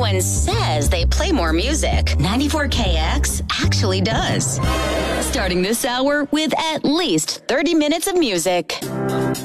everyone says they play more music, 94KX actually does. Starting this hour with at least 30 minutes of music.